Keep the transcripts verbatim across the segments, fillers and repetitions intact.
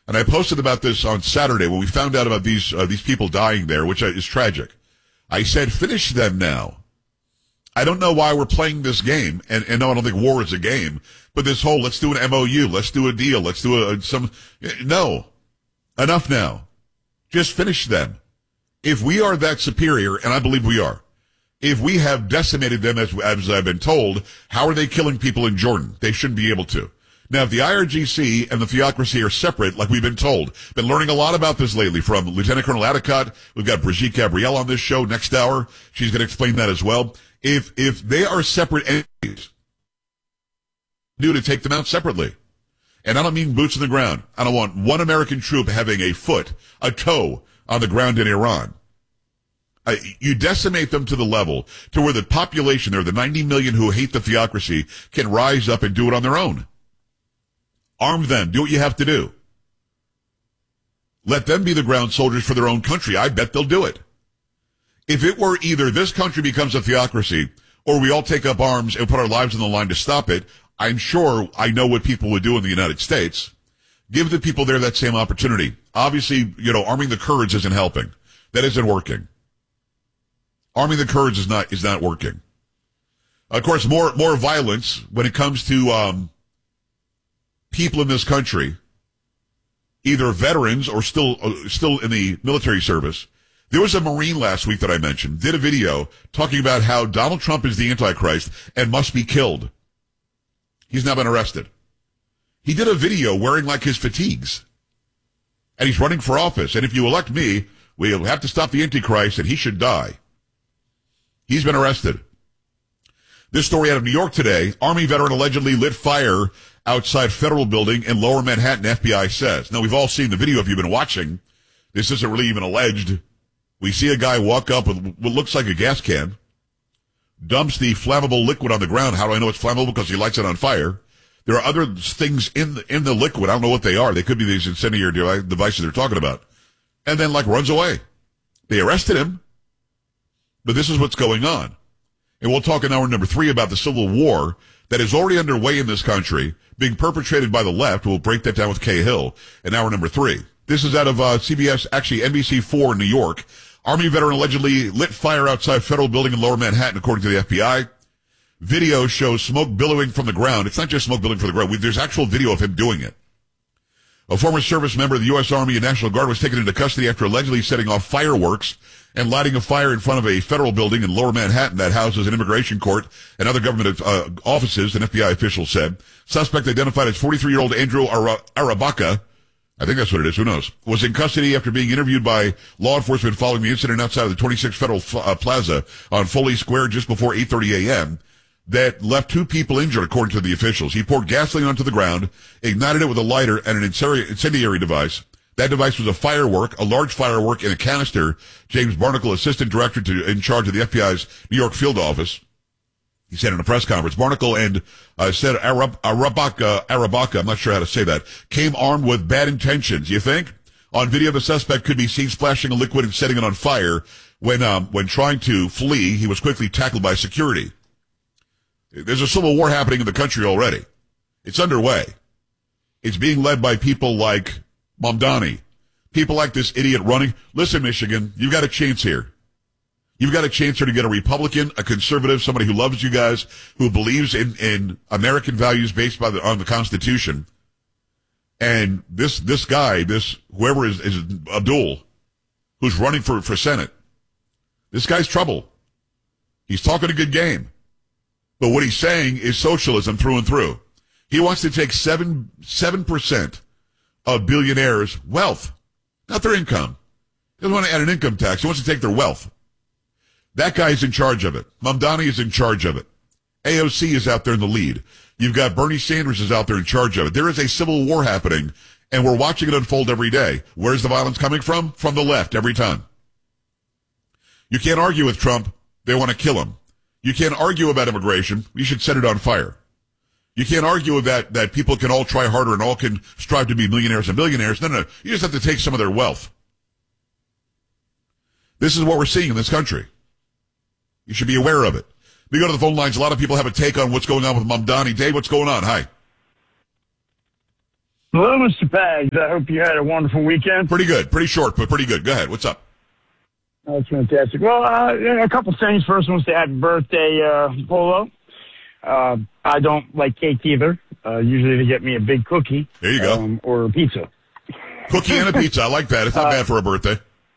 And I posted about this on Saturday when we found out about these uh, these people dying there, which is tragic. I said, finish them now. I don't know why we're playing this game, and, and no, I don't think war is a game, but this whole, let's do an M O U, let's do a deal, let's do a, some, no. Enough now. Just finish them. If we are that superior, and I believe we are, if we have decimated them as, as I've been told, how are they killing people in Jordan? They shouldn't be able to. Now, if the I R G C and the theocracy are separate, like we've been told, been learning a lot about this lately from Lieutenant Colonel Adicott. We've got Brigitte Gabrielle on this show next hour. She's going to explain that as well. If, if they are separate entities, do to take them out separately. And I don't mean boots on the ground. I don't want one American troop having a foot, a toe on the ground in Iran. Uh, you decimate them to the level to where the population there, the ninety million who hate the theocracy, can rise up and do it on their own. Arm them. Do what you have to do. Let them be the ground soldiers for their own country. I bet they'll do it. If it were either this country becomes a theocracy or we all take up arms and put our lives on the line to stop it, I'm sure I know what people would do in the United States. Give the people there that same opportunity. Obviously, you know, arming the Kurds isn't helping. That isn't working. Arming the Kurds is not, is not working. Of course, more, more violence when it comes to, um, people in this country, either veterans or still, uh, still in the military service. There was a Marine last week that I mentioned, did a video talking about how Donald Trump is the Antichrist and must be killed. He's now been arrested. He did a video wearing like his fatigues. And he's running for office. And if you elect me, we'll have to stop the Antichrist and he should die. He's been arrested. This story out of New York today, Army veteran allegedly lit fire outside federal building in Lower Manhattan, F B I says. Now, we've all seen the video if you've been watching. This isn't really even alleged. We see a guy walk up with what looks like a gas can, dumps the flammable liquid on the ground. How do I know it's flammable? Because he lights it on fire. There are other things in the, in the liquid. I don't know what they are. They could be these incendiary devices they're talking about. And then, like, runs away. They arrested him. But this is what's going on. And we'll talk in hour number three about the civil war that is already underway in this country, being perpetrated by the left. We'll break that down with Kay Hill in hour number three. This is out of uh, C B S, actually N B C four in New York. Army veteran allegedly lit fire outside federal building in Lower Manhattan, according to the F B I. Video shows smoke billowing from the ground. It's not just smoke billowing from the ground. There's actual video of him doing it. A former service member of the U S Army and National Guard was taken into custody after allegedly setting off fireworks and lighting a fire in front of a federal building in Lower Manhattan that houses an immigration court and other government uh, offices, an F B I official said. Suspect identified as forty-three-year-old Andrew Ara- Arabaka, I think that's what it is, who knows, was in custody after being interviewed by law enforcement following the incident outside of the twenty-sixth Federal uh, Plaza on Foley Square just before eight thirty a.m. that left two people injured, according to the officials. He poured gasoline onto the ground, ignited it with a lighter and an incendiary device. That device was a firework, a large firework in a canister. James Barnacle, assistant director to, in charge of the F B I's New York field office, he said in a press conference, Barnacle and uh, said Arab, Arabaka, Arabaka, I'm not sure how to say that, came armed with bad intentions. You think? On video, the suspect could be seen splashing a liquid and setting it on fire. When um, when trying to flee, he was quickly tackled by security. There's a civil war happening in the country already. It's underway. It's being led by people like Mamdani, people like this idiot running. Listen, Michigan, you've got a chance here. You've got a chance here to get a Republican, a conservative, somebody who loves you guys, who believes in, in American values based by the, on the Constitution. And this, this guy, this, whoever is, is Abdul, who's running for, for Senate, this guy's trouble. He's talking a good game. But what he's saying is socialism through and through. He wants to take seven, seven percent of billionaires' wealth, not their income. He doesn't want to add an income tax. He wants to take their wealth. That guy is in charge of it. Mamdani is in charge of it. A O C is out there in the lead. You've got Bernie Sanders is out there in charge of it. There is a civil war happening, and we're watching it unfold every day. Where's the violence coming from? From the left, every time. You can't argue with Trump. They want to kill him. You can't argue about immigration. You should set it on fire. You can't argue that, that people can all try harder and all can strive to be millionaires and billionaires. No, no, no. You just have to take some of their wealth. This is what we're seeing in this country. You should be aware of it. We go to the phone lines. A lot of people have a take on what's going on with Mamdani. Dave, what's going on? Hi. Hello, Mister Pags. I hope you had a wonderful weekend. Pretty good. Pretty short, but pretty good. Go ahead. What's up? That's fantastic. Well, uh, a couple things. First one was to happy birthday, uh, Polo. Uh, I don't like cake either. Uh, usually they get me a big cookie. There you go. Um, or a pizza. Cookie and a pizza. I like that. It's not uh, bad for a birthday.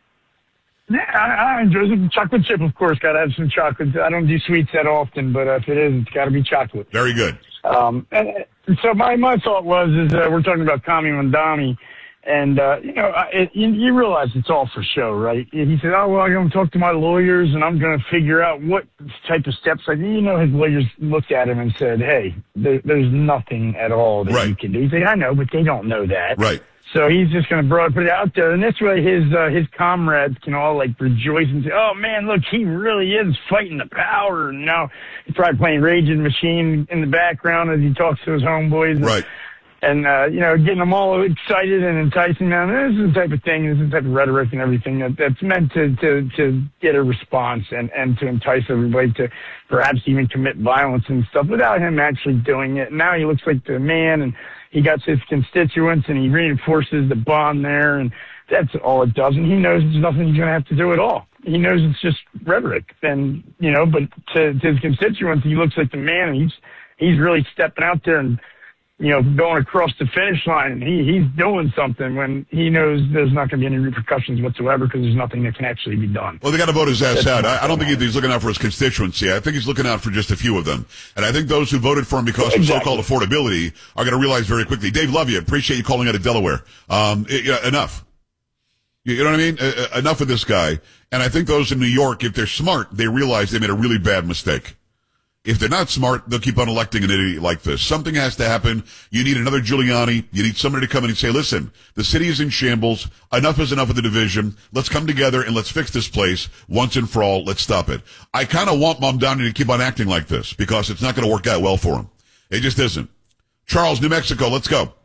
Yeah, I, I enjoy some chocolate chip, of course. Got to have some chocolate. I don't do sweets that often, but if it is, it's got to be chocolate. Very good. Um, and, and so my, my thought was, is uh, we're talking about Kami Mandami, and, uh, you know, it, you, you realize it's all for show, right? He said, oh, well, I'm going to talk to my lawyers, and I'm going to figure out what type of steps. I, you know, his lawyers looked at him and said, hey, there, there's nothing at all that right. you can do. He said, I know, but they don't know that. Right. So he's just going to broad put it out there, and this way his uh, his comrades can all like rejoice and say, "Oh man, look, he really is fighting the power." And now he's probably playing Rage Against the Machine in the background as he talks to his homeboys, and, right? And uh, you know, getting them all excited and enticing them. This is the type of thing, this is the type of rhetoric and everything that, that's meant to, to to get a response and and to entice everybody to perhaps even commit violence and stuff without him actually doing it. Now he looks like the man, and he got his constituents, and he reinforces the bond there, and that's all it does. And he knows there's nothing he's going to have to do at all. He knows it's just rhetoric. And, you know, but to, to his constituents, he looks like the man, and he's he's really stepping out there and, you know, going across the finish line. And he, he's doing something when he knows there's not going to be any repercussions whatsoever because there's nothing that can actually be done. Well, they got to vote his ass out. I, I don't think he's looking out for his constituency. I think he's looking out for just a few of them. And I think those who voted for him because exactly. of so-called affordability are going to realize very quickly. Dave, love you. Appreciate you calling out of Delaware. Um, it, yeah, enough. You, you know what I mean? Uh, enough of this guy. And I think those in New York, if they're smart, they realize they made a really bad mistake. If they're not smart, they'll keep on electing an idiot like this. Something has to happen. You need another Giuliani. You need somebody to come in and say, listen, the city is in shambles. Enough is enough of the division. Let's come together and let's fix this place once and for all. Let's stop it. I kind of want Mamdani to keep on acting like this because it's not going to work out well for him. It just isn't. Charles, New Mexico, let's go.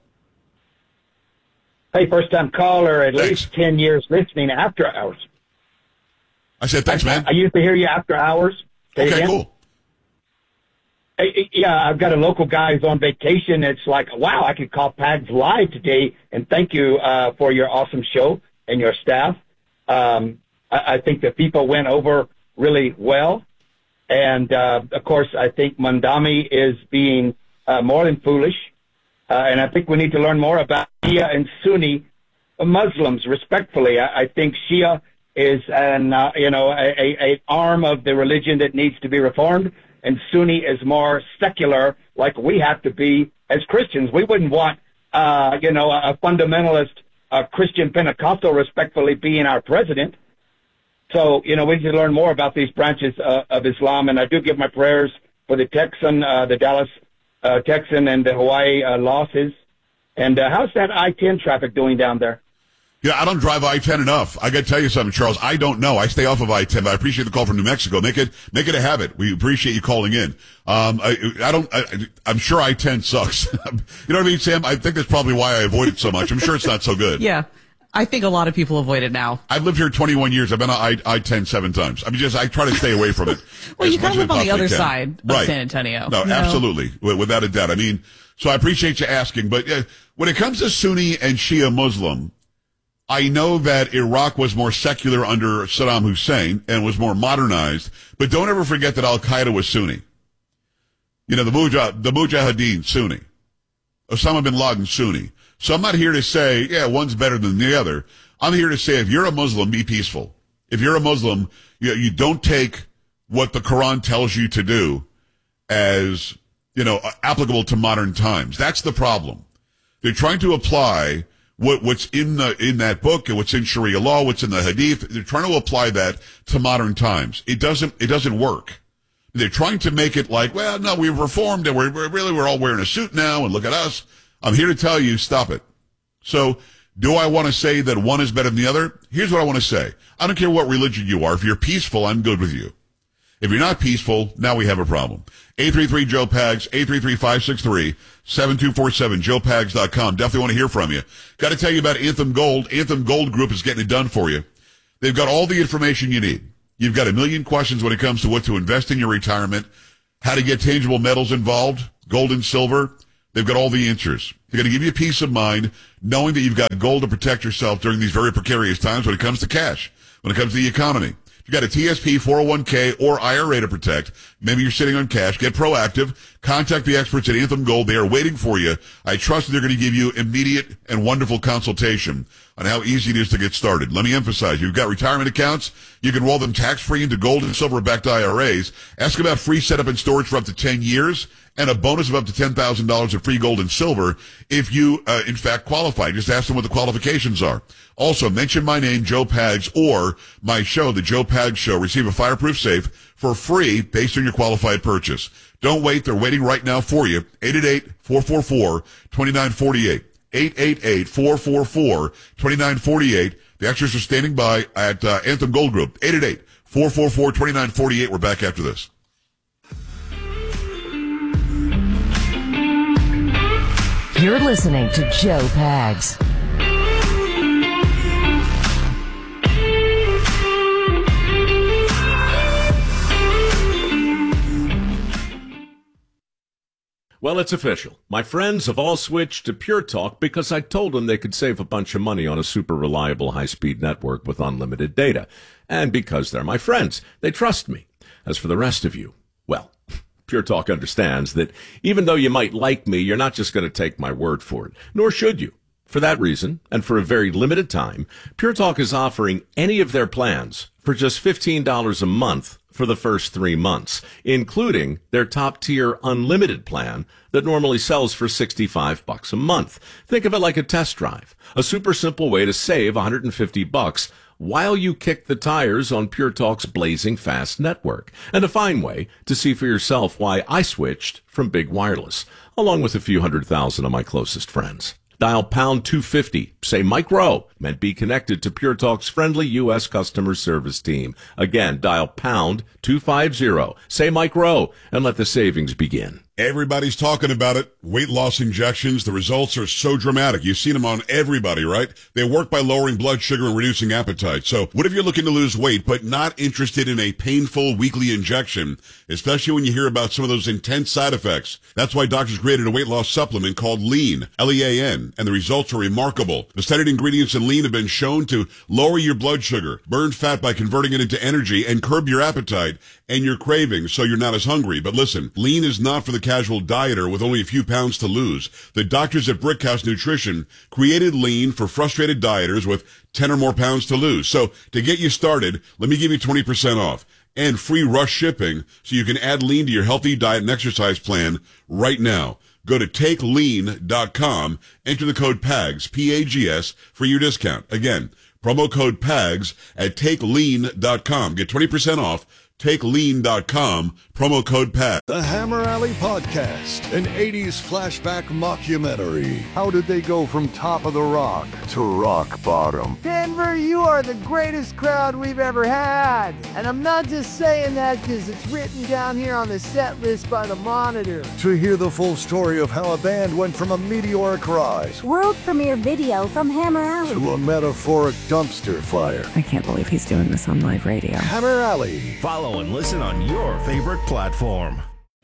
Hey, first-time caller, at Thanks. least ten years listening after hours. I said, thanks, I, man. I used to hear you after hours. Say okay, again. cool. Yeah, I've got a local guy who's on vacation. It's like, wow, I could call Pags live today, and thank you uh, for your awesome show and your staff. Um, I, I think the people went over really well, and uh, of course, I think Mandami is being uh, more than foolish, uh, and I think we need to learn more about Shia and Sunni Muslims. Respectfully, I, I think Shia is an uh, you know a, a, a arm of the religion that needs to be reformed. And Sunni is more secular, like we have to be as Christians. We wouldn't want, uh, you know, a fundamentalist uh, Christian Pentecostal respectfully being our president. So, you know, we need to learn more about these branches uh, of Islam. And I do give my prayers for the Texan, uh, the Dallas uh, Texan and the Hawaii uh, losses. And uh, how's that I ten traffic doing down there? Yeah, I don't drive I ten enough. I got to tell you something, Charles. I don't know. I stay off of I ten, but I appreciate the call from New Mexico. Make it, make it a habit. We appreciate you calling in. Um, I, I don't, I, I'm sure I ten sucks. You know what I mean, Sam? I think that's probably why I avoid it so much. I'm sure it's not so good. Yeah. I think a lot of people avoid it now. I've lived here twenty-one years. I've been on I ten seven times. I mean, just, I try to stay away from it. Well, you kind of live on the other can. side of right. San Antonio. No, you know? absolutely. Without a doubt. I mean, so I appreciate you asking, but uh, when it comes to Sunni and Shia Muslim, I know that Iraq was more secular under Saddam Hussein and was more modernized, but don't ever forget that Al-Qaeda was Sunni. You know, the Mujah, the Mujahideen, Sunni. Osama bin Laden, Sunni. So I'm not here to say, yeah, one's better than the other. I'm here to say if you're a Muslim, be peaceful. If you're a Muslim, you, you don't take what the Quran tells you to do as, you know, applicable to modern times. That's the problem. They're trying to apply What, what's in the, in that book and what's in Sharia law, what's in the Hadith, they're trying to apply that to modern times. It doesn't, it doesn't work. They're trying to make it like, well, no, we've reformed and we're, we're really, we're all wearing a suit now and look at us. I'm here to tell you, stop it. So, do I want to say that one is better than the other? Here's what I want to say. I don't care what religion you are. If you're peaceful, I'm good with you. If you're not peaceful, now we have a problem. eight three three Joe Pags, eight three three, five six three, seven two four seven, joe pags dot com. Definitely want to hear from you. Got to tell you about Anthem Gold. Anthem Gold Group is getting it done for you. They've got all the information you need. You've got a million questions when it comes to what to invest in your retirement, how to get tangible metals involved, gold and silver. They've got all the answers. They're going to give you peace of mind knowing that you've got gold to protect yourself during these very precarious times when it comes to cash, when it comes to the economy. You got a T S P, four oh one k, or I R A to protect. Maybe you're sitting on cash. Get proactive. Contact the experts at Anthem Gold. They are waiting for you. I trust that they're going to give you immediate and wonderful consultation on how easy it is to get started. Let me emphasize, you've got retirement accounts. You can roll them tax-free into gold and silver-backed I R As. Ask about free setup and storage for up to ten years and a bonus of up to ten thousand dollars of free gold and silver if you, uh, in fact, qualify. Just ask them what the qualifications are. Also, mention my name, Joe Pags, or my show, The Joe Pags Show. Receive a fireproof safe for free based on your qualified purchase. Don't wait. They're waiting right now for you. eight eight eight, four four four, two nine four eight. eight eight eight, four four four, two nine four eight. The extras are standing by at uh, Anthem Gold Group. eight eight eight, four four four, two nine four eight. We're back after this. You're listening to Joe Pags. Well, it's official. My friends have all switched to Pure Talk because I told them they could save a bunch of money on a super reliable high-speed network with unlimited data. And because they're my friends, they trust me. As for the rest of you, well, Pure Talk understands that even though you might like me, you're not just going to take my word for it, nor should you. For that reason, and for a very limited time, Pure Talk is offering any of their plans for just fifteen dollars a month for the first three months, including their top-tier unlimited plan that normally sells for sixty-five bucks a month. Think of it like a test drive, a super simple way to save one hundred fifty bucks while you kick the tires on Pure Talk's blazing fast network, and a fine way to see for yourself why I switched from big wireless, along with a few hundred thousand of my closest friends. Dial pound two fifty, say Mike Rowe, and be connected to Pure Talk's friendly U S customer service team. Again, dial pound two fifty, say Mike Rowe, and let the savings begin. Everybody's talking about it. Weight loss injections. The results are so dramatic. You've seen them on everybody, right? They work by lowering blood sugar and reducing appetite. So what if you're looking to lose weight but not interested in a painful weekly injection, especially when you hear about some of those intense side effects? That's why doctors created a weight loss supplement called Lean, L E A N, and the results are remarkable. The studied ingredients in Lean have been shown to lower your blood sugar, burn fat by converting it into energy, and curb your appetite and your cravings so you're not as hungry. But listen, Lean is not for the casual dieter with only a few pounds to lose. The doctors at Brickhouse Nutrition created Lean for frustrated dieters with ten or more pounds to lose. So to get you started, let me give you twenty percent off and free rush shipping so you can add Lean to your healthy diet and exercise plan right now. Go to take lean dot com, enter the code PAGS, P A G S, for your discount. Again, promo code PAGS at take lean dot com. Get twenty percent off. take lean dot com, promo code PAGS. The Hammer Alley Podcast, an eighties flashback mockumentary. How did they go from top of the rock to rock bottom? Denver, you are the greatest crowd we've ever had. And I'm not just saying that because it's written down here on the set list by the Monitor. To hear the full story of how a band went from a meteoric rise, world premiere video from Hammer Alley, to a metaphoric dumpster fire. I can't believe he's doing this on live radio. Hammer Alley. Follow and listen on your favorite platform.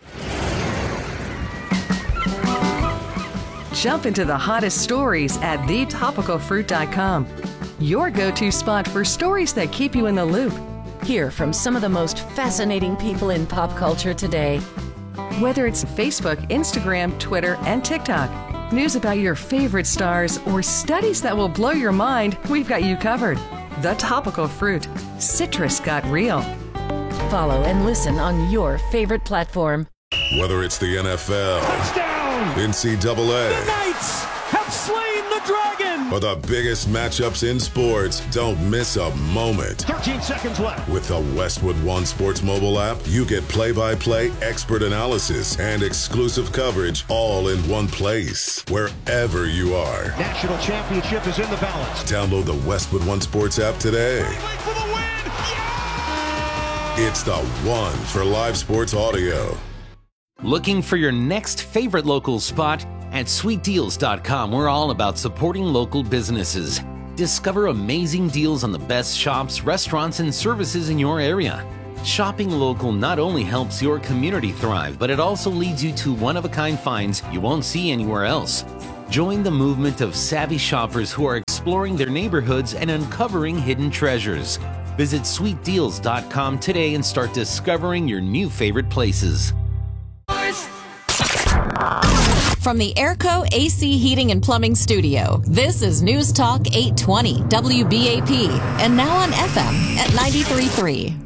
Jump into the hottest stories at the topical fruit dot com. Your go-to spot for stories that keep you in the loop. Hear from some of the most fascinating people in pop culture today. Whether it's Facebook, Instagram, Twitter, and TikTok, news about your favorite stars, or studies that will blow your mind, we've got you covered. The Topical Fruit. Citrus got real. Follow and listen on your favorite platform. Whether it's the N F L, touchdown, N C double A, the Knights have slain the dragon, or the biggest matchups in sports, don't miss a moment. thirteen seconds left. With the Westwood One Sports mobile app, you get play-by-play expert analysis and exclusive coverage all in one place, wherever you are. National championship is in the balance. Download the Westwood One Sports app today. For the win. It's the one for live sports audio. Looking for your next favorite local spot? At sweet deals dot com, we're all about supporting local businesses. Discover amazing deals on the best shops, restaurants, and services in your area. Shopping local not only helps your community thrive, but it also leads you to one-of-a-kind finds you won't see anywhere else. Join the movement of savvy shoppers who are exploring their neighborhoods and uncovering hidden treasures. Visit sweet deals dot com today and start discovering your new favorite places. From the Airco A C Heating and Plumbing Studio, this is News Talk eight twenty W B A P, and now on F M at ninety-three point three.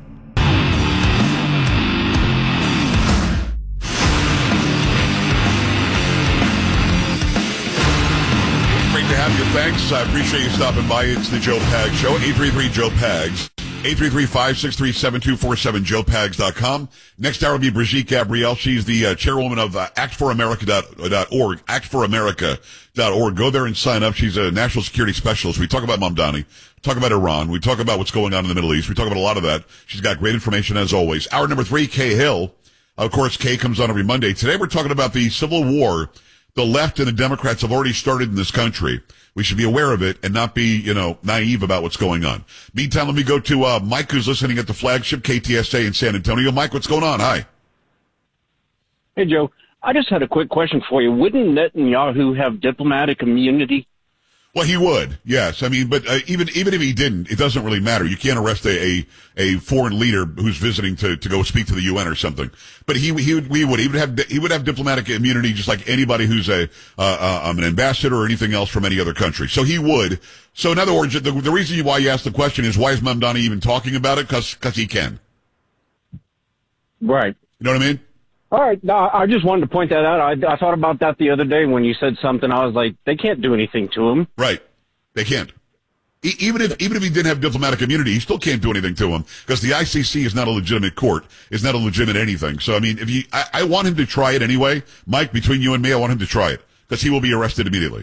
Great to have you. Thanks. I appreciate you stopping by. It's the Joe Pags Show. eight three three Joe Pags. eight three three, five six three, seven two four seven, joe pags dot com. Next hour will be Brigitte Gabrielle. She's the uh, chairwoman of uh, act for america dot org, act for america dot org. Go there and sign up. She's a national security specialist. We talk about Mamdani, talk about Iran, we talk about what's going on in the Middle East. We talk about a lot of that. She's got great information as always. Hour number three, Kay Hill. Of course, Kay comes on every Monday. Today we're talking about the civil war the left and the Democrats have already started in this country. We should be aware of it and not be, you know, naive about what's going on. Meantime, let me go to uh, Mike, who's listening at the flagship K T S A in San Antonio. Mike, what's going on? Hi. Hey, Joe. I just had a quick question for you. Wouldn't Netanyahu have diplomatic immunity? Well, he would, yes. I mean, but uh, even even if he didn't, it doesn't really matter. You can't arrest a a, a foreign leader who's visiting to, to go speak to the U N or something. But he he would we would he would have he would have diplomatic immunity just like anybody who's a uh, uh, um, an ambassador or anything else from any other country. So he would. So in other words, the, the reason why you asked the question is why is Mamdani even talking about it? Because because he can. Right. You know what I mean? All right. No, I just wanted to point that out. I, I thought about that the other day when you said something. I was like, they can't do anything to him. Right. They can't. E- even if even if he didn't have diplomatic immunity, he still can't do anything to him because the I C C is not a legitimate court. It's not a legitimate anything. So, I mean, if you, I, I want him to try it anyway. Mike, between you and me, I want him to try it because he will be arrested immediately.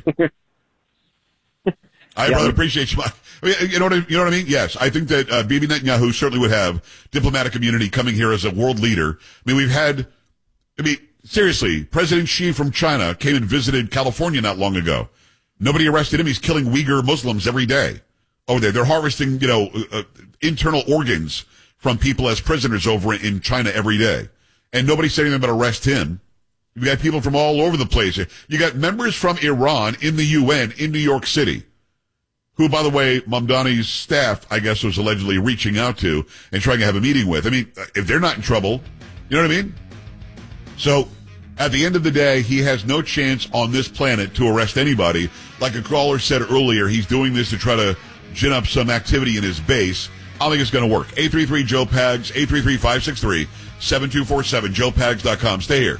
I Yeah. rather appreciate you. I mean, you know what I, you know what I mean? Yes, I think that uh, Bibi Netanyahu certainly would have diplomatic immunity coming here as a world leader. I mean, we've had. I mean, seriously, President Xi from China came and visited California not long ago. Nobody arrested him. He's killing Uyghur Muslims every day over there. They're harvesting, you know, uh, internal organs from people as prisoners over in China every day. And nobody said anything about arrest him. You've got people from all over the place. You got members from Iran in the U N in New York City, who, by the way, Mamdani's staff, I guess, was allegedly reaching out to and trying to have a meeting with. I mean, if they're not in trouble, you know what I mean? So, at the end of the day, he has no chance on this planet to arrest anybody. Like a caller said earlier, he's doing this to try to gin up some activity in his base. I don't think it's going to work. eight three three Joe Pags, eight three three, five six three, seven two four seven, joe pags dot com. Stay here.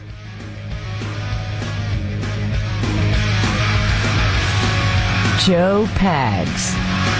Joe Pags.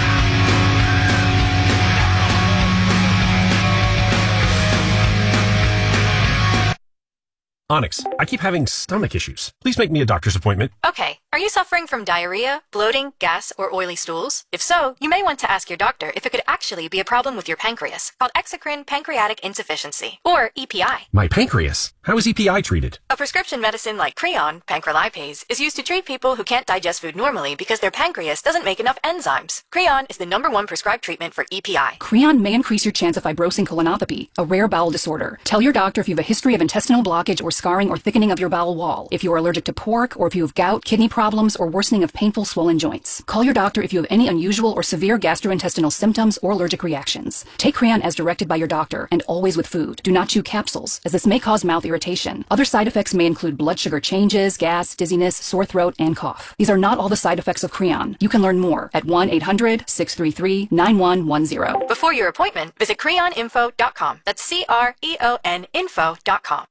Onyx, I keep having stomach issues. Please make me a doctor's appointment. Okay, are you suffering from diarrhea, bloating, gas, or oily stools? If so, you may want to ask your doctor if it could actually be a problem with your pancreas, called exocrine pancreatic insufficiency, or E P I. My pancreas? How is E P I treated? A prescription medicine like Creon, pancrelipase, is used to treat people who can't digest food normally because their pancreas doesn't make enough enzymes. Creon is the number one prescribed treatment for E P I. Creon may increase your chance of fibrosing colonopathy, a rare bowel disorder. Tell your doctor if you have a history of intestinal blockage or scarring or thickening of your bowel wall, if you are allergic to pork, or if you have gout, kidney problems, or worsening of painful swollen joints. Call your doctor if you have any unusual or severe gastrointestinal symptoms or allergic reactions. Take Creon as directed by your doctor, and always with food. Do not chew capsules, as this may cause mouth irritation. Other side effects may include blood sugar changes, gas, dizziness, sore throat, and cough. These are not all the side effects of Creon. You can learn more at one eight hundred, six three three, nine one one zero. Before your appointment, visit creon info dot com. That's C R E O N info dot com.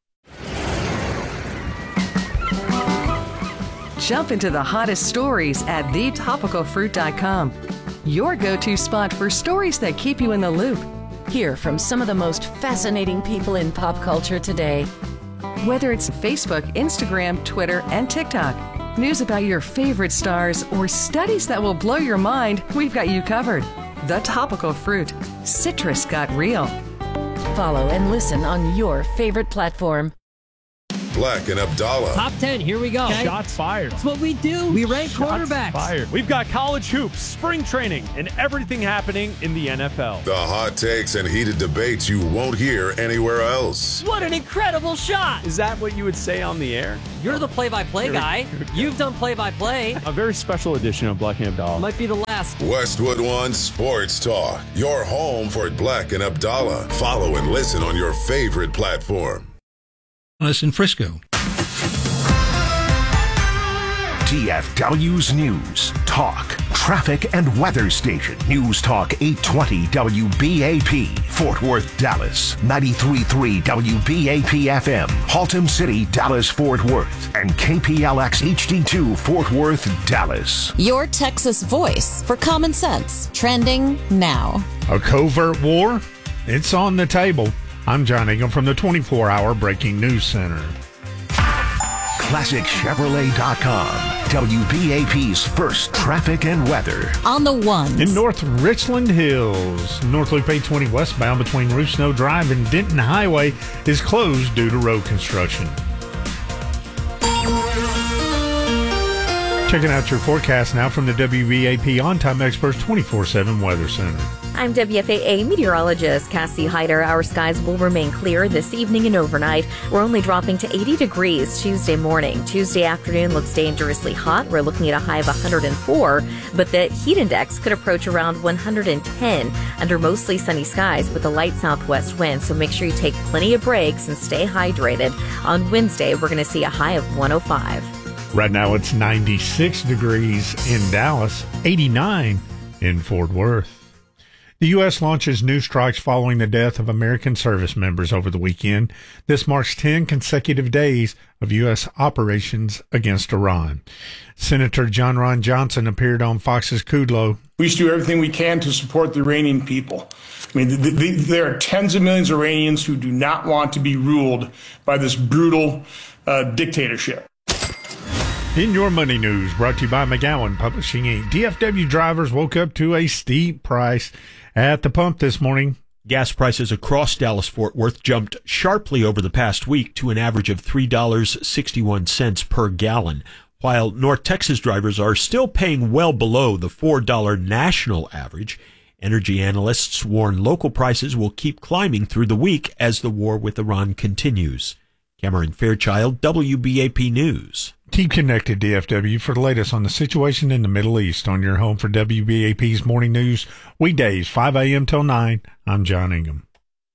Jump into the hottest stories at the topical fruit dot com. Your go-to spot for stories that keep you in the loop. Hear from some of the most fascinating people in pop culture today. Whether it's Facebook, Instagram, Twitter, and TikTok, news about your favorite stars, or studies that will blow your mind, we've got you covered. The Topical Fruit. Citrus got real. Follow and listen on your favorite platform. Black and Abdallah. Top ten, here we go. Okay. Shots fired. That's what we do. We rank Shots quarterbacks. fired. We've got college hoops, spring training, and everything happening in the N F L. The hot takes and heated debates you won't hear anywhere else. What an incredible shot. Is that what you would say on the air? You're the play-by-play guy. You've done play-by-play. A very special edition of Black and Abdallah. Might be the last. Westwood One Sports Talk. Your home for Black and Abdallah. Follow and listen on your favorite platform. In Frisco. T F W's News, Talk, Traffic, and Weather Station. News Talk eight twenty W B A P, Fort Worth, Dallas. ninety-three point three W B A P F M, Haltom City, Dallas, Fort Worth. And K P L X H D two, Fort Worth, Dallas. Your Texas voice for common sense. Trending now. A covert war? It's on the table. I'm John Ingham from the twenty-four hour Breaking News Center. Classic Chevrolet dot com, W B A P's first traffic and weather. On the ones. In North Richland Hills, North Loop eight twenty westbound between Ruth Snow Drive and Denton Highway is closed due to road construction. Checking out your forecast now from the W B A P On Time Experts twenty-four seven Weather Center. I'm W F A A meteorologist Cassie Hyder. Our skies will remain clear this evening and overnight. We're only dropping to eighty degrees Tuesday morning. Tuesday afternoon looks dangerously hot. We're looking at a high of one hundred four, but the heat index could approach around one hundred ten under mostly sunny skies with a light southwest wind, so make sure you take plenty of breaks and stay hydrated. On Wednesday, we're going to see a high of one oh five. Right now it's ninety-six degrees in Dallas, eighty-nine in Fort Worth. The U S launches new strikes following the death of American service members over the weekend. This marks ten consecutive days of U S operations against Iran. Senator John Ron Johnson appeared on Fox's Kudlow. We should do everything we can to support the Iranian people. I mean, the, the, there are tens of millions of Iranians who do not want to be ruled by this brutal uh, dictatorship. In your money news, brought to you by McGowan Publishing Incorporated. D F W drivers woke up to a steep price at the pump this morning. Gas prices across Dallas-Fort Worth jumped sharply over the past week to an average of three dollars and sixty-one cents per gallon, while North Texas drivers are still paying well below the four dollars national average. Energy analysts warn local prices will keep climbing through the week as the war with Iran continues. Cameron Fairchild, W B A P News. Keep connected, D F W, for the latest on the situation in the Middle East on your home for W B A P's Morning News, weekdays, five a.m. till nine. I'm John Ingham.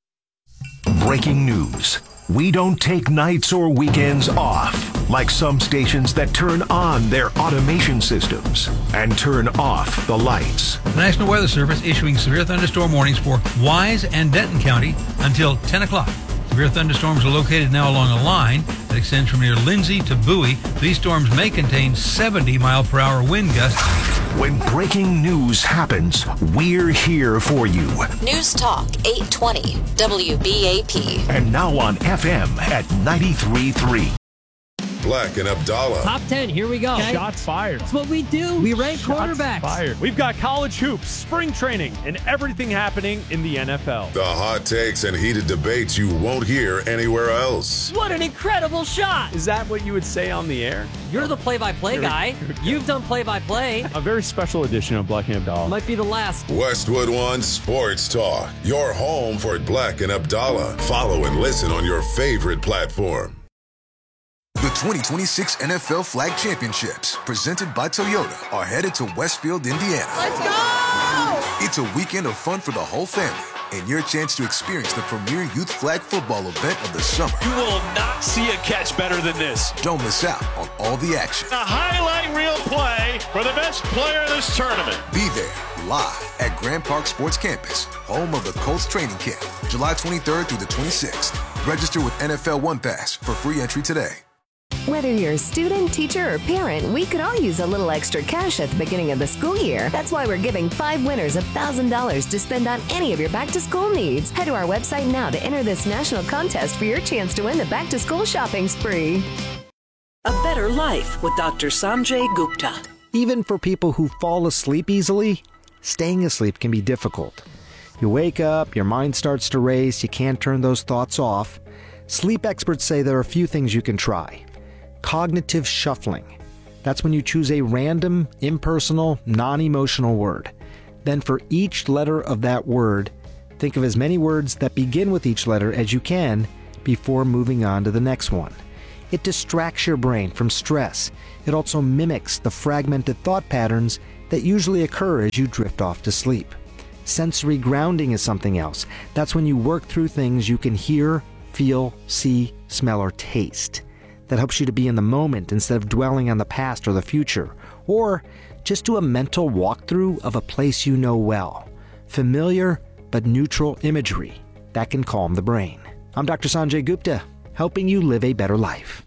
Breaking news. We don't take nights or weekends off, like some stations that turn on their automation systems and turn off the lights. The National Weather Service issuing severe thunderstorm warnings for Wise and Denton County until ten o'clock. Severe thunderstorms are located now along a line that extends from near Lindsay to Bowie. These storms may contain seventy mile per hour wind gusts. When breaking news happens, we're here for you. News Talk eight twenty W B A P. And now on F M at ninety-three point three. Black and Abdallah. Top ten, here we go. Okay. Shots fired. That's what we do. We rank Shots quarterbacks. fired. We've got college hoops, spring training, and everything happening in the N F L. The hot takes and heated debates you won't hear anywhere else. What an incredible shot. Is that what you would say on the air? You're the play-by-play guy. You've done play-by-play. A very special edition of Black and Abdallah. Might be the last. Westwood One Sports Talk. Your home for Black and Abdallah. Follow and listen on your favorite platform. The twenty twenty-six N F L Flag Championships, presented by Toyota, are headed to Westfield, Indiana. Let's go! It's a weekend of fun for the whole family and your chance to experience the premier youth flag football event of the summer. You will not see a catch better than this. Don't miss out on all the action. A highlight reel play for the best player in this tournament. Be there live at Grand Park Sports Campus, home of the Colts training camp, July twenty-third through the twenty-sixth. Register with N F L One Pass for free entry today. Whether you're a student, teacher, or parent, we could all use a little extra cash at the beginning of the school year. That's why we're giving five winners one thousand dollars to spend on any of your back-to-school needs. Head to our website now to enter this national contest for your chance to win the back-to-school shopping spree. A better life with Doctor Sanjay Gupta. Even for people who fall asleep easily, staying asleep can be difficult. You wake up, your mind starts to race, you can't turn those thoughts off. Sleep experts say there are a few things you can try. Cognitive shuffling. That's when you choose a random, impersonal, non-emotional word. Then for each letter of that word, think of as many words that begin with each letter as you can before moving on to the next one. It distracts your brain from stress. It also mimics the fragmented thought patterns that usually occur as you drift off to sleep. Sensory grounding is something else. That's when you work through things you can hear, feel, see, smell, or taste. That helps you to be in the moment instead of dwelling on the past or the future. Or just do a mental walkthrough of a place you know well. Familiar but neutral imagery that can calm the brain. I'm Doctor Sanjay Gupta, helping you live a better life.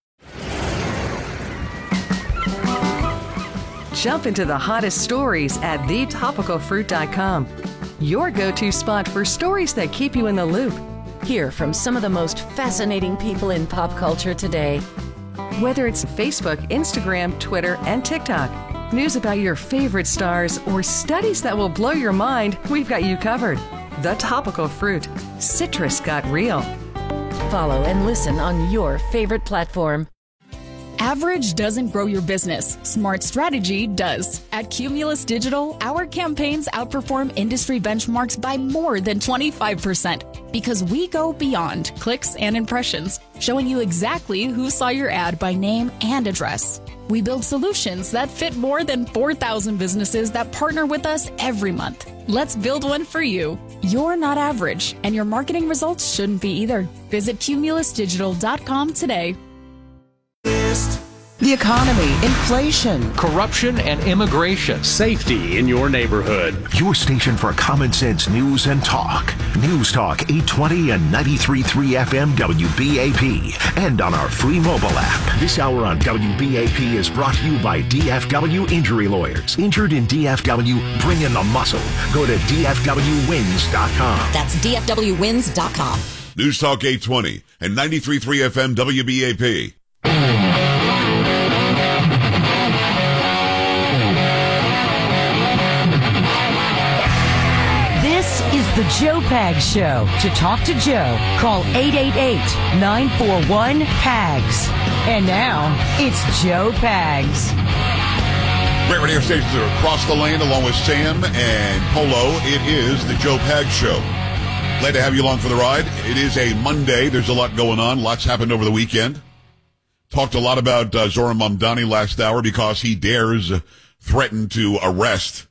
Jump into the hottest stories at the topical fruit dot com. Your go-to spot for stories that keep you in the loop. Hear from some of the most fascinating people in pop culture today. Whether it's Facebook, Instagram, Twitter, and TikTok, news about your favorite stars, or studies that will blow your mind, we've got you covered. The Topical Fruit. Citrus got real. Follow and listen on your favorite platform. Average doesn't grow your business. Smart strategy does. At Cumulus Digital, our campaigns outperform industry benchmarks by more than twenty-five percent because we go beyond clicks and impressions, showing you exactly who saw your ad by name and address. We build solutions that fit more than four thousand businesses that partner with us every month. Let's build one for you. You're not average, and your marketing results shouldn't be either. Visit cumulus digital dot com today. The economy, inflation, corruption, and immigration. Safety in your neighborhood. Your station for common sense news and talk. News Talk eight twenty and ninety-three point three F M W B A P. And on our free mobile app. This hour on W B A P is brought to you by D F W Injury Lawyers. Injured in D F W? Bring in the muscle. Go to D F W wins dot com. That's D F W wins dot com. News Talk eight twenty and ninety-three point three F M W B A P. This is the Joe Pags Show. To talk to Joe, call eight eight eight, nine four one, P A G S. And now, it's Joe Pags. Great radio stations that are across the land along with Sam and Polo. It is the Joe Pags Show. Glad to have you along for the ride. It is a Monday. There's a lot going on. Lots happened over the weekend. Talked a lot about uh, Zohran Mamdani last hour because he dares uh, threaten to arrest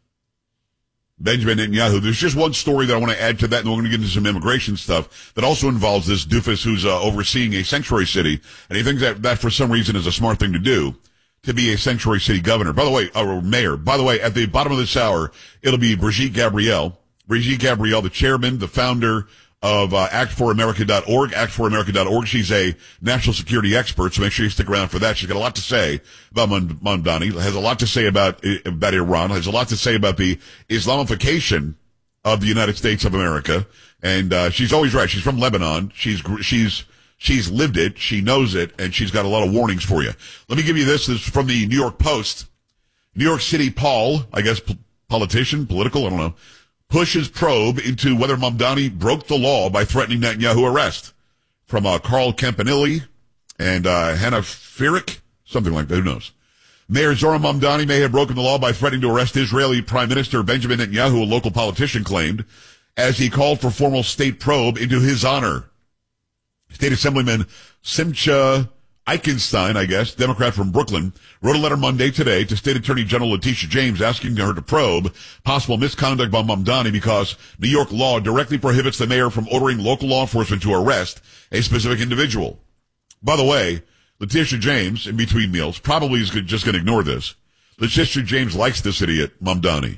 Benjamin Netanyahu. There's just one story that I want to add to that, and we're going to get into some immigration stuff that also involves this doofus who's uh, overseeing a sanctuary city, and he thinks that that for some reason is a smart thing to do, to be a sanctuary city governor. By the way, or mayor. By the way, at the bottom of this hour, it'll be Brigitte Gabriel. Brigitte Gabriel, the chairman, the founder of uh, act for america dot org, act for america dot org. She's a national security expert, so make sure you stick around for that. She's got a lot to say about Mamdani, has a lot to say about, about Iran, has a lot to say about the Islamification of the United States of America. And uh, she's always right. She's from Lebanon. She's she's she's lived it. She knows it, and she's got a lot of warnings for you. Let me give you this. This is from the New York Post. New York City Paul, I guess p- politician, political, I don't know, pushes probe into whether Mamdani broke the law by threatening Netanyahu arrest. From uh, Carl Campanelli and uh, Hannah Firik, something like that, who knows. Mayor Zohran Mamdani may have broken the law by threatening to arrest Israeli Prime Minister Benjamin Netanyahu, a local politician claimed, as he called for formal state probe into his honor. State Assemblyman Simcha Eichenstein, I guess, Democrat from Brooklyn, wrote a letter Monday today to State Attorney General Letitia James asking her to probe possible misconduct by Mamdani because New York law directly prohibits the mayor from ordering local law enforcement to arrest a specific individual. By the way, Letitia James, in between meals, probably is just going to ignore this. Letitia James likes this idiot, Mamdani.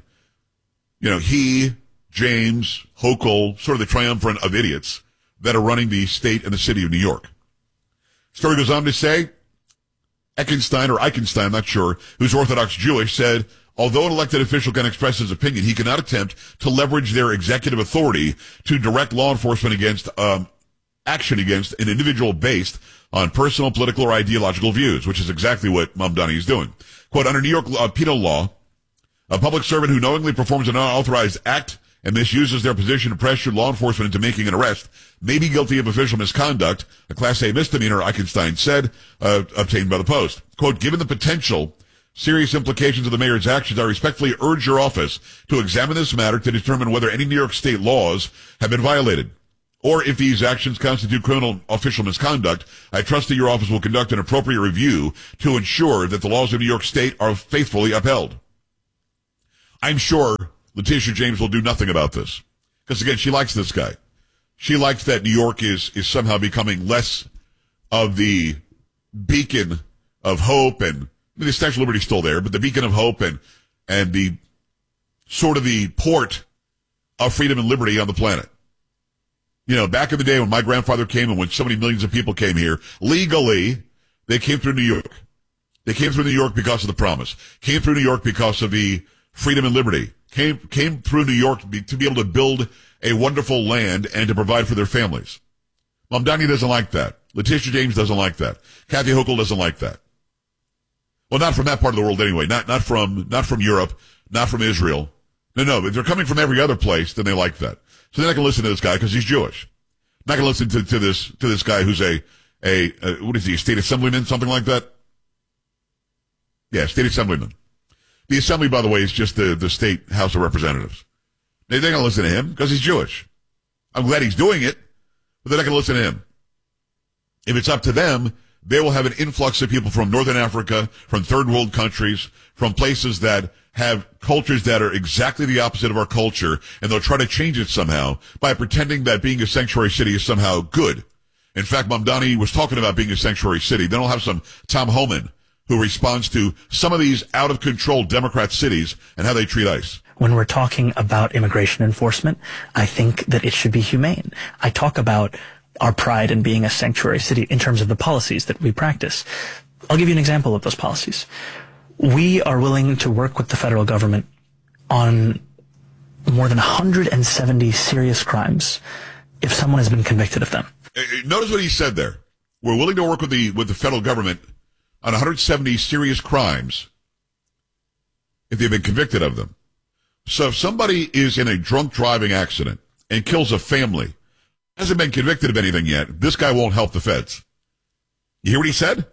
You know, he, James, Hochul, sort of the triumvirate of idiots that are running the state and the city of New York. Story goes on to say, Eichenstein, or Eichenstein, I'm not sure, who's Orthodox Jewish, said, although an elected official can express his opinion, he cannot attempt to leverage their executive authority to direct law enforcement against, um, action against an individual based on personal, political, or ideological views, which is exactly what Mamdani is doing. Quote, under New York uh, penal law, a public servant who knowingly performs an unauthorized act and misuses their position to pressure law enforcement into making an arrest may be guilty of official misconduct, a Class A misdemeanor, Eichenstein said, uh, obtained by the Post. Quote, given the potential serious implications of the mayor's actions, I respectfully urge your office to examine this matter to determine whether any New York State laws have been violated, or if these actions constitute criminal official misconduct. I trust that your office will conduct an appropriate review to ensure that the laws of New York State are faithfully upheld. I'm sure Letitia James will do nothing about this. Because again, she likes this guy. She likes that New York is, is somehow becoming less of the beacon of hope, and I mean, the Statue of Liberty is still there, but the beacon of hope and, and the sort of the port of freedom and liberty on the planet. You know, back in the day when my grandfather came and when so many millions of people came here, legally, they came through New York. They came through New York because of the promise. Came through New York because of the freedom and liberty. Came, came through New York to be, to be able to build a wonderful land and to provide for their families. Mamdani doesn't like that. Letitia James doesn't like that. Kathy Hochul doesn't like that. Well, not from that part of the world anyway. Not, not from, not from Europe, not from Israel. No, no, if they're coming from every other place, then they like that. So they're not going to listen to this guy because he's Jewish. Not going to listen to, to this, to this guy who's a, a, a, what is he, a state assemblyman, something like that? Yeah, state assemblyman. The assembly, by the way, is just the, the state House of Representatives. They, they're going to listen to him because he's Jewish. I'm glad he's doing it, but they're not going to listen to him. If it's up to them, they will have an influx of people from Northern Africa, from third world countries, from places that have cultures that are exactly the opposite of our culture, and they'll try to change it somehow by pretending that being a sanctuary city is somehow good. In fact, Mamdani was talking about being a sanctuary city. Then I'll have some Tom Homan who responds to some of these out-of-control Democrat cities and how they treat ICE. When we're talking about immigration enforcement, I think that it should be humane. I talk about our pride in being a sanctuary city in terms of the policies that we practice. I'll give you an example of those policies. We are willing to work with the federal government on more than one hundred seventy serious crimes if someone has been convicted of them. Notice what he said there. We're willing to work with the with the federal government on one hundred seventy serious crimes if they've been convicted of them. So if somebody is in a drunk driving accident and kills a family, hasn't been convicted of anything yet, this guy won't help the feds. You hear what he said?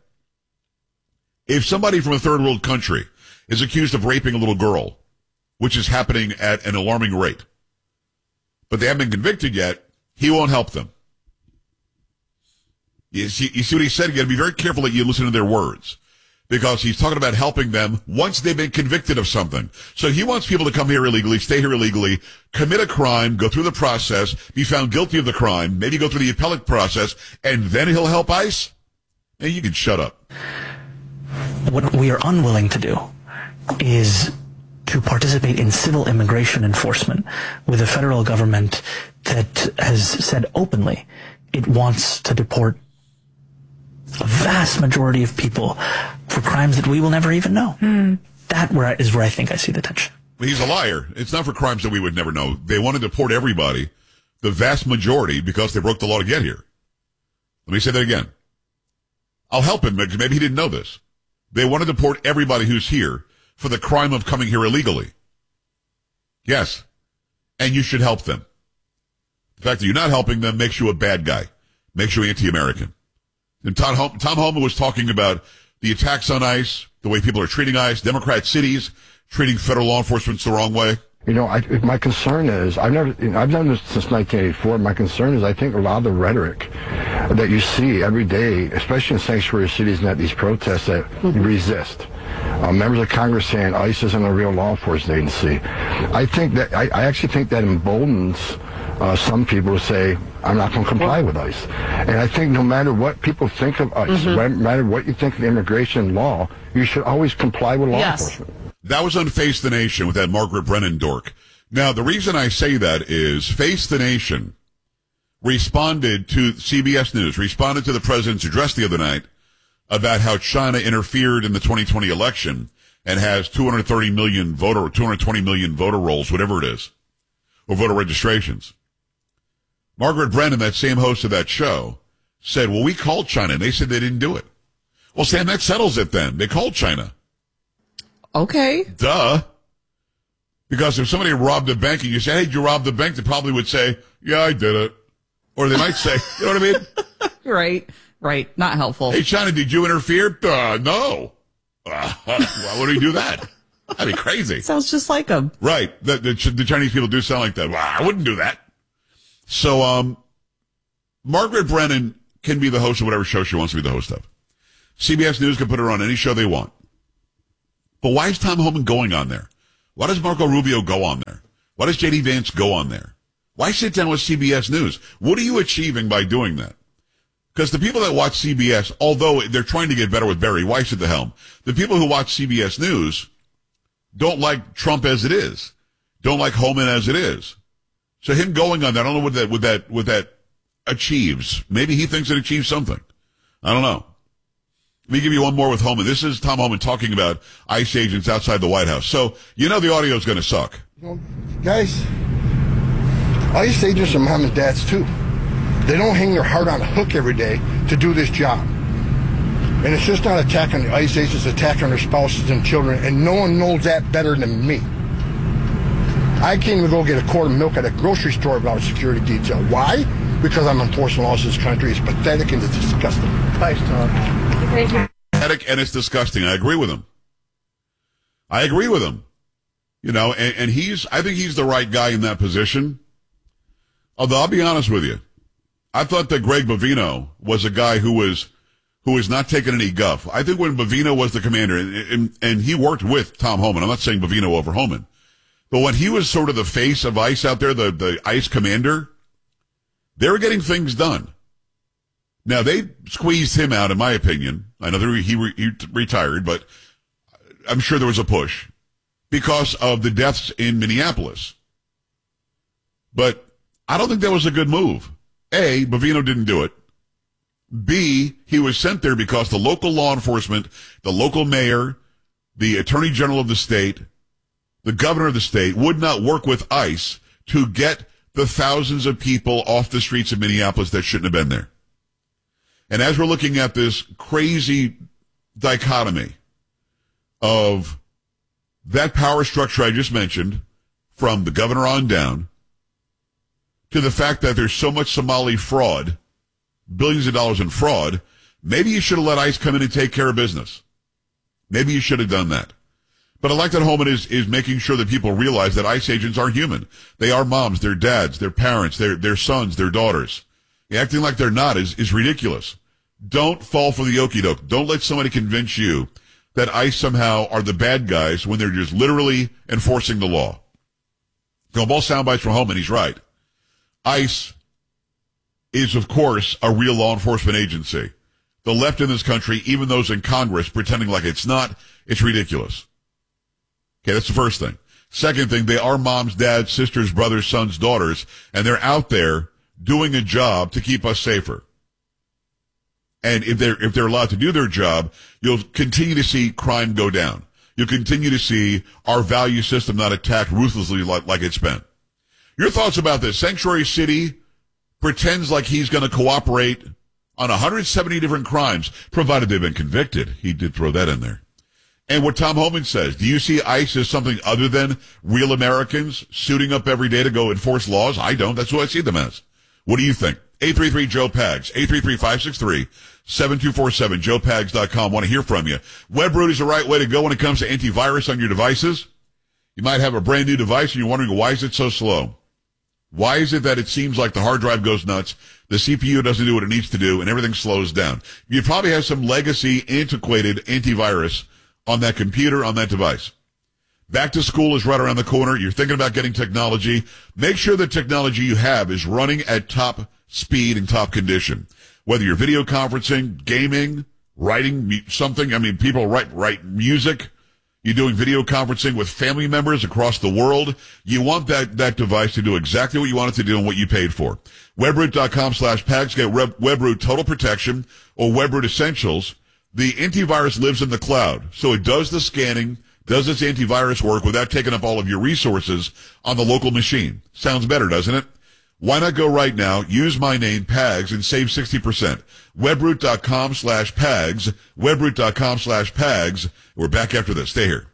If somebody from a third world country is accused of raping a little girl, which is happening at an alarming rate, but they haven't been convicted yet, he won't help them. You see, you see what he said? You got to be very careful that you listen to their words, because he's talking about helping them once they've been convicted of something. So he wants people to come here illegally, stay here illegally, commit a crime, go through the process, be found guilty of the crime, maybe go through the appellate process, and then he'll help ICE? Hey, you can shut up. What we are unwilling to do is to participate in civil immigration enforcement with a federal government that has said openly it wants to deport a vast majority of people for crimes that we will never even know. Mm. That where is where I think I see the tension. He's a liar. It's not for crimes that we would never know. They want to deport everybody, the vast majority, because they broke the law to get here. Let me say that again. I'll help him because maybe he didn't know this. They want to deport everybody who's here for the crime of coming here illegally. Yes. And you should help them. The fact that you're not helping them makes you a bad guy, makes you anti-American. And Tom, Hom- Tom Homan was talking about the attacks on ICE, the way people are treating ICE, Democrat cities treating federal law enforcement the wrong way. You know, I, my concern is, I've never, you know, I've done this since nineteen eighty-four. My concern is, I think a lot of the rhetoric that you see every day, especially in sanctuary cities and at these protests, that mm-hmm. resist. Uh, members of Congress saying ICE isn't a real law enforcement agency. I think that, I, I actually think that emboldens uh, some people to say, I'm not going to comply with ICE. And I think no matter what people think of ICE, mm-hmm. no matter what you think of immigration law, you should always comply with law yes. enforcement. That was on Face the Nation with that Margaret Brennan dork. Now, the reason I say that is Face the Nation responded to C B S News, responded to the president's address the other night about how China interfered in the twenty twenty election and has two hundred thirty million voter, two hundred twenty million voter rolls, whatever it is, or voter registrations. Margaret Brennan, that same host of that show, said, well, we called China, and they said they didn't do it. Well, Sam, that settles it then. They called China. Okay. Duh. Because if somebody robbed a bank and you say, hey, did you rob the bank? They probably would say, yeah, I did it. Or they might say, you know what I mean? Right, right. Not helpful. Hey, China, did you interfere? Uh, no. Uh, why would he do that? That'd be crazy. Sounds just like him. Right. The, the, the Chinese people do sound like that. Well, I wouldn't do that. So, um, Margaret Brennan can be the host of whatever show she wants to be the host of. C B S News can put her on any show they want. But why is Tom Homan going on there? Why does Marco Rubio go on there? Why does J D Vance go on there? Why sit down with C B S News? What are you achieving by doing that? Because the people that watch C B S, although they're trying to get better with Barry Weiss at the helm, the people who watch C B S News don't like Trump as it is, don't like Homan as it is. So him going on that, I don't know what that, what that, what that achieves. Maybe he thinks it achieves something. I don't know. Let me give you one more with Homan. This is Tom Homan talking about ICE agents outside the White House. So, you know the audio is going to suck. Guys, ICE agents are mom and dads too. They don't hang their heart on a hook every day to do this job. And it's just not attack on the ICE agents, it's attack on their spouses and children, and no one knows that better than me. I can't even go get a quart of milk at a grocery store without a security detail. Why? Because I'm enforcing laws in this country. It's pathetic and it's disgusting. Thanks, Tom. Thank you. Pathetic and it's disgusting. I agree with him. I agree with him. You know, and, and he's, I think he's the right guy in that position. Although I'll be honest with you. I thought that Greg Bovino was a guy who was, who was not taking any guff. I think when Bovino was the commander, and, and, and he worked with Tom Homan, I'm not saying Bovino over Homan, but when he was sort of the face of ICE out there, the, the ICE commander, they were getting things done. Now, they squeezed him out, in my opinion. I know that he, re, he retired, but I'm sure there was a push because of the deaths in Minneapolis. But I don't think that was a good move. A, Bovino didn't do it. B, he was sent there because the local law enforcement, the local mayor, the attorney general of the state, the governor of the state would not work with ICE to get the thousands of people off the streets of Minneapolis that shouldn't have been there. And as we're looking at this crazy dichotomy of that power structure I just mentioned, from the governor on down, to the fact that there's so much Somali fraud, billions of dollars in fraud, maybe you should have let ICE come in and take care of business. Maybe you should have done that. But I like that Homan is, is making sure that people realize that ICE agents are human. They are moms, they're dads, they're parents, they're, they're sons, they're daughters. Acting like they're not is, is ridiculous. Don't fall for the okie doke. Don't let somebody convince you that ICE somehow are the bad guys when they're just literally enforcing the law. Go ball sound bites from Homan, he's right. ICE is, of course, a real law enforcement agency. The left in this country, even those in Congress, pretending like it's not, it's ridiculous. Okay, that's the first thing. Second thing, they are moms, dads, sisters, brothers, sons, daughters, and they're out there doing a job to keep us safer. And if they're, if they're allowed to do their job, you'll continue to see crime go down. You'll continue to see our value system not attacked ruthlessly like, like it's been. Your thoughts about this? Sanctuary City pretends like he's going to cooperate on one hundred seventy different crimes, provided they've been convicted. He did throw that in there. And what Tom Homan says, do you see ICE as something other than real Americans suiting up every day to go enforce laws? I don't. That's who I see them as. What do you think? eight three three Joe Pags, eight three three, five six three, seven two four seven, joe pags dot com. Want to hear from you. WebRoot is the right way to go when it comes to antivirus on your devices. You might have a brand new device and you're wondering, why is it so slow? Why is it that it seems like the hard drive goes nuts, the C P U doesn't do what it needs to do, and everything slows down? You probably have some legacy, antiquated antivirus on that computer, on that device. Back to school is right around the corner. You're thinking about getting technology. Make sure the technology you have is running at top speed and top condition. Whether you're video conferencing, gaming, writing something, I mean, people write, write music. You're doing video conferencing with family members across the world. You want that, that device to do exactly what you want it to do and what you paid for. webroot.com slash PAGS. Get WebRoot Total Protection or WebRoot Essentials. The antivirus lives in the cloud, so it does the scanning, does its antivirus work without taking up all of your resources on the local machine. Sounds better, doesn't it? Why not go right now, use my name, PAGS, and save sixty percent. webroot.com slash PAGS, webroot.com slash PAGS. We're back after this. Stay here.